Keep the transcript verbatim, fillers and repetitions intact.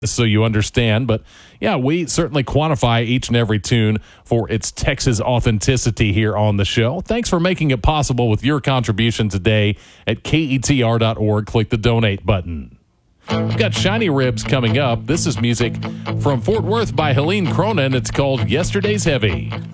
so you understand. But yeah, we certainly quantify each and every tune for its Texas authenticity here on the show. Thanks for making it possible with your contribution today at K E T R dot org. Click the donate button. We've got Shiny Ribs coming up. This is music from Fort Worth by Helene Cronin. It's called Yesterday's Heavy.